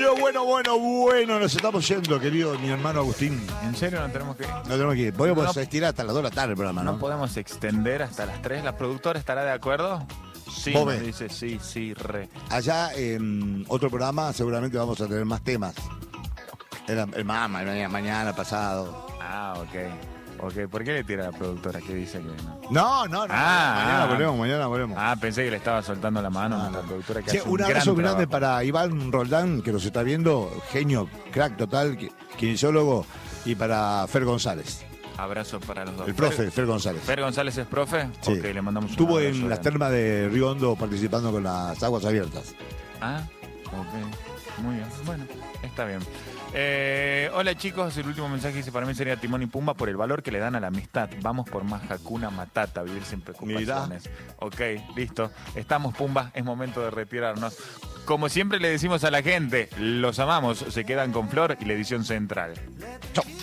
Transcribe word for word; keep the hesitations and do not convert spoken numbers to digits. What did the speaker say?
Bueno, bueno, bueno, bueno. Nos estamos yendo, querido mi hermano Agustín. ¿En serio no tenemos que ir? No tenemos que ir. Podemos No. estirar hasta las dos de la tarde el programa, ¿no? ¿No podemos extender hasta las tres? ¿La productora estará de acuerdo? Sí, Vos me ves. dice sí, sí, re. Allá en otro programa seguramente vamos a tener más temas. Era el mama, el mañana, mañana pasado. Ah, ok. Ok, ¿por qué le tira a la productora? ¿Qué dice que no? No, no, no. Ah, mañana ah. volvemos, mañana volvemos. Ah, pensé que le estaba soltando la mano Ah, a la no. productora que Che, hace un un abrazo gran grande trabajo. para Iván Roldán, que nos está viendo, genio, crack total, qui- kinesiólogo, y para Fer González, Abrazo para los dos. el profe, Fer, Fer González. Fer González es profe. Sí. Ok, le mandamos un Estuvo abrazo en las grande. termas de Río Hondo participando con las aguas abiertas. Ah, ok. Muy bien. Bueno, está bien. Eh, hola chicos, el último mensaje dice: para mí sería Timón y Pumba por el valor que le dan a la amistad. Vamos por más Hakuna Matata, vivir sin preocupaciones. Ok, listo. Estamos, Pumba, es momento de retirarnos. Como siempre le decimos a la gente, los amamos, se quedan con Flor y la edición central. Chau.